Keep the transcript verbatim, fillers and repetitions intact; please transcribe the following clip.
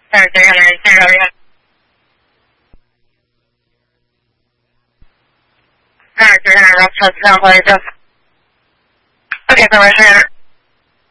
Alright, three hundred, zero, yeah. Alright, three hundred, rough touch, down, play, go. Okay, so we're three hundred.